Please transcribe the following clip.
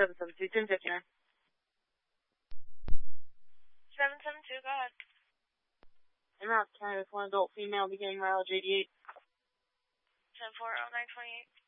772, 1059. 772, go ahead. I'm out of County with one adult female beginning mileage 88. 10-4, 0928.